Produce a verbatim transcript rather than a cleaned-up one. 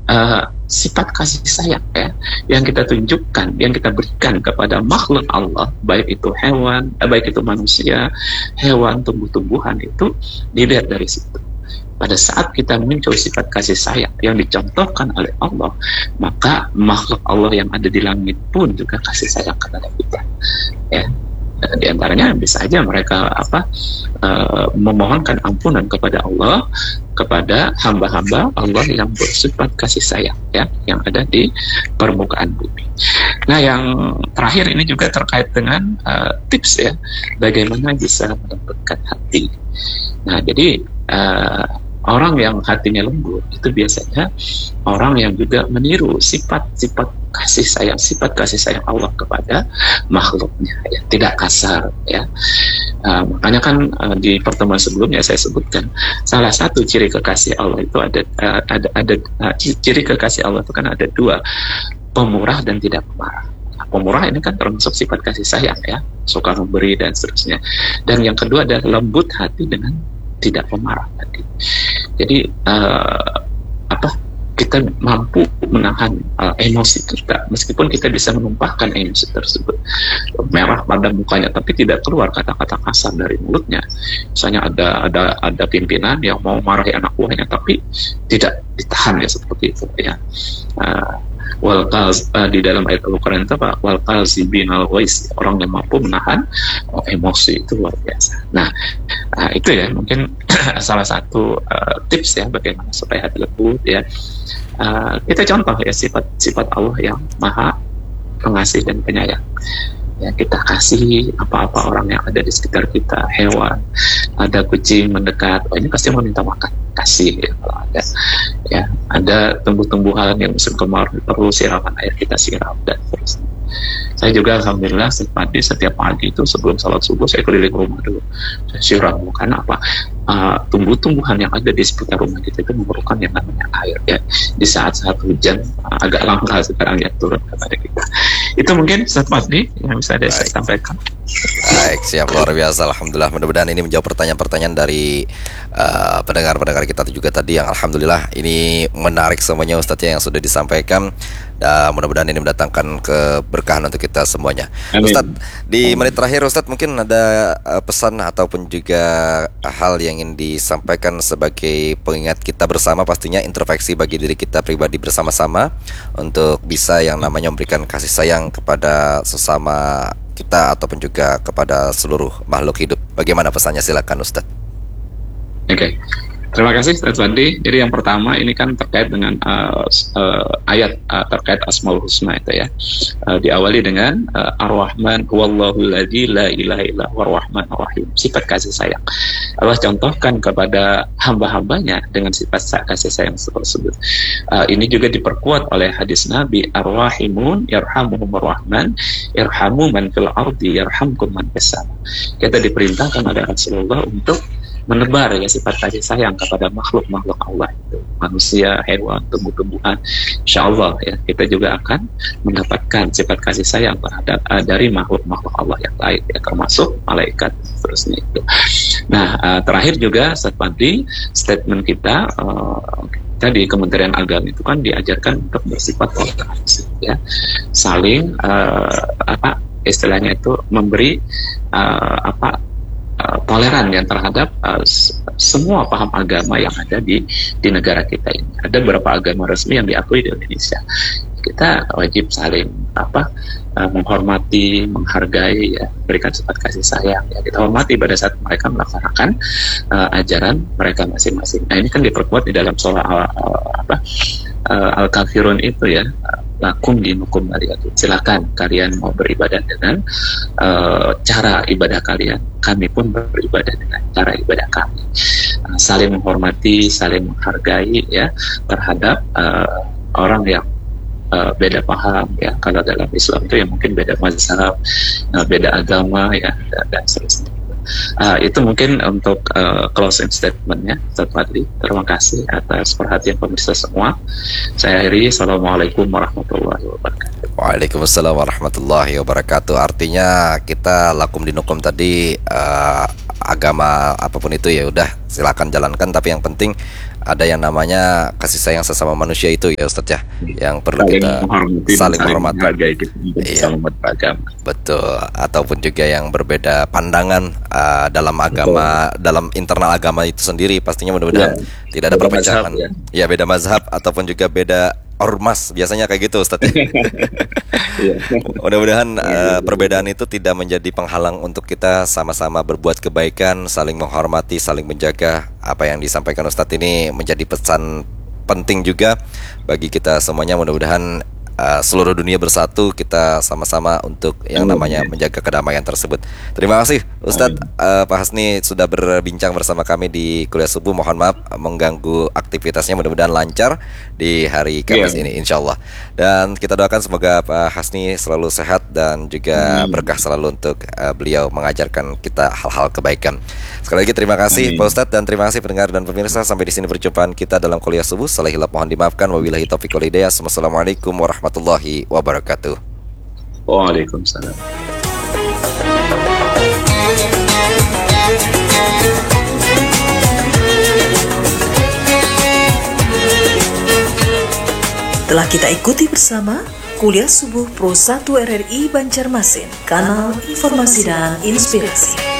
uh, sifat kasih sayang ya yang kita tunjukkan, yang kita berikan kepada makhluk Allah, baik itu hewan, eh, baik itu manusia, hewan, tumbuh-tumbuhan, itu dilihat dari situ. Pada saat kita muncul sifat kasih sayang yang dicontohkan oleh Allah, maka makhluk Allah yang ada di langit pun juga kasih sayang kepada kita. Ya, di antaranya bisa aja mereka apa uh, memohonkan ampunan kepada Allah, kepada hamba-hamba Allah yang bersifat kasih sayang ya, yang ada di permukaan bumi. Nah, yang terakhir ini juga terkait dengan uh, tips ya, bagaimana bisa melembutkan hati. Nah, jadi uh, orang yang hatinya lembut itu biasanya orang yang juga meniru sifat-sifat kasih sayang, sifat kasih sayang Allah kepada makhluknya, ya, tidak kasar ya. Uh, makanya kan uh, di pertemuan sebelumnya saya sebutkan salah satu ciri kekasih Allah itu ada uh, ada ada uh, ciri kekasih Allah itu kan ada dua, pemurah dan tidak pemarah. Nah, pemurah ini kan termasuk sifat kasih sayang ya, suka memberi dan seterusnya. Dan yang kedua adalah lembut hati dengan tidak pemarah tadi. Jadi uh, apa kita mampu menahan uh, emosi kita, meskipun kita bisa menumpahkan emosi tersebut merah pada mukanya, tapi tidak keluar kata-kata kasar dari mulutnya. Misalnya ada ada ada pimpinan yang mau marahi anak buahnya, tapi tidak ditahan ya, seperti itu ya. Uh, wal qaz uh, di dalam ayat Al-Qur'an itu apa? Wal qazibin al-ghais, orang yang mampu menahan oh, emosi, itu luar biasa. Nah, uh, itu ya mungkin salah satu uh, tips ya bagaimana supaya hati lembut ya. Uh, kita contoh ya sifat-sifat Allah yang maha pengasih dan penyayang. Ya, kita kasih apa-apa orang yang ada di sekitar kita, hewan, ada kucing mendekat, oh ini pasti mau minta makan, kasih ya, kalau ada. Ya, ada tumbuh-tumbuhan yang musim kemarau perlu siraman air, kita siram dan terus. Saya juga alhamdulillah setiap pagi, setiap pagi itu sebelum salat subuh saya keliling rumah dulu, saya siram. Karena apa? Uh, tumbuh-tumbuhan yang ada di sekitar rumah kita itu memerlukan yang namanya air ya. Di saat-saat hujan uh, agak langka sekarang ya turun kepada kita. Itu mungkin Ustaz Fadli yang bisa saya sampaikan. Baik, siap, luar biasa. Alhamdulillah, mudah-mudahan ini menjawab pertanyaan-pertanyaan dari uh, pendengar-pendengar kita juga tadi, yang alhamdulillah ini menarik semuanya Ustadz yang sudah disampaikan, dan mudah-mudahan ini mendatangkan keberkahan untuk kita semuanya. Amin. Ustadz, di menit terakhir Ustadz mungkin ada uh, pesan ataupun juga hal yang ingin disampaikan sebagai pengingat kita bersama, pastinya introspeksi bagi diri kita pribadi bersama-sama untuk bisa yang namanya memberikan kasih sayang kepada sesama kita ataupun juga kepada seluruh makhluk hidup. Bagaimana pesannya, silakan Ustadz. Oke, okay. Terima kasih Ustaz Fadli. Jadi yang pertama ini kan terkait dengan uh, uh, ayat uh, terkait Asmaul Husna itu ya. Uh, diawali dengan uh, Ar-Rahman huwallahul ladzi la ilaha illa huwar rahmanur rahim. Sifat kasih sayang. Allah contohkan kepada hamba-hambanya dengan sifat kasih sayang tersebut. Uh, ini juga diperkuat oleh hadis Nabi, Ar-Rahimun yarhamuhumur rahman irhamu man fil ardi yarhamkum man fis sama. Kita diperintahkan oleh Rasulullah untuk menebar ya sifat kasih sayang kepada makhluk-makhluk Allah itu, manusia, hewan, tumbuh-tumbuhan. Insyaallah ya kita juga akan mendapatkan sifat kasih sayang terhadap uh, dari makhluk-makhluk Allah yang lain ya, termasuk malaikat seterusnya itu. Nah, uh, terakhir juga Ustaz Fadli, statement kita uh, tadi Kementerian Agama itu kan diajarkan untuk bersifat toleransi ya, saling uh, apa istilahnya itu memberi uh, apa Uh, toleran yang terhadap uh, semua paham agama yang ada di di negara kita ini. Ada beberapa agama resmi yang diakui di Indonesia. Kita wajib saling apa uh, menghormati, menghargai ya, berikan sifat kasih sayang ya. Kita hormati pada saat mereka melaksanakan uh, ajaran mereka masing-masing. Nah, ini kan diperkuat di dalam surah uh, uh, apa uh, Al-Kafirun itu ya. Lakum dinukum waliyadin. Silakan kalian mau beribadah dengan uh, cara ibadah kalian, kami pun beribadah dengan cara ibadah kami. Uh, saling menghormati, saling menghargai ya terhadap uh, orang yang uh, beda paham ya. Kalau dalam Islam itu ya mungkin beda mazhab, uh, beda agama ya, dan, dan seterusnya. Uh, itu mungkin untuk uh, closing statementnya Ustaz Fadli. Terima kasih atas perhatian pemirsa semua. Saya akhiri. Assalamualaikum warahmatullahi wabarakatuh. Waalaikumsalam warahmatullahi wabarakatuh. Artinya kita lakum dinukum tadi, uh, agama apapun itu ya udah silakan jalankan, tapi yang penting ada yang namanya kasih sayang sesama manusia itu ya Ustadz ya, yang perlu Saling kita menghormati, saling saling menghormati. menghargai kita, Iya. saling beragama. Betul, ataupun juga yang berbeda pandangan uh, dalam agama, dalam internal agama itu sendiri, pastinya mudah-mudahan Ya, tidak ada beda perpecahan. mazhab, ya. Ya, beda mazhab ataupun juga beda ormas, biasanya kayak gitu Ustadz. Iya. Mudah-mudahan uh, perbedaan itu tidak menjadi penghalang untuk kita sama-sama berbuat kebaikan, saling menghormati, saling menjaga. Apa yang disampaikan Ustadz ini menjadi pesan penting juga bagi kita semuanya. Mudah-mudahan Uh, seluruh dunia bersatu, kita sama-sama untuk yang namanya menjaga kedamaian tersebut. Terima kasih Ustadz uh, Pak Hasni sudah berbincang bersama kami di kuliah subuh. Mohon maaf mengganggu aktivitasnya, mudah-mudahan lancar di hari Kamis Yeah. ini insya Allah. Dan kita doakan semoga Pak Hasni selalu sehat dan juga Amin. berkah selalu untuk uh, beliau mengajarkan kita hal-hal kebaikan. Sekali lagi terima kasih Amin. Pak Ustadz, dan terima kasih pendengar dan pemirsa. Sampai di sini perjumpaan kita dalam kuliah subuh. Salah hilap mohon dimaafkan. Wabillahi taufiq wal hidayah. Wassalamualaikum warahmatullahi wabarakatuh. Waalaikumsalam. Telah kita ikuti bersama Kuliah Subuh Pro satu R R I Banjarmasin, kanal informasi dan inspirasi.